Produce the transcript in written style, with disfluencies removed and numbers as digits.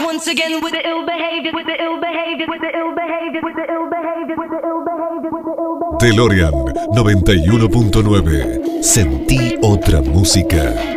once again with the ill behavior, with the ill behavior, with the ill behavior, with the ill behavior, with the ill behavior, with the ill behavior. DeLorean 91.9. Sentí otra música.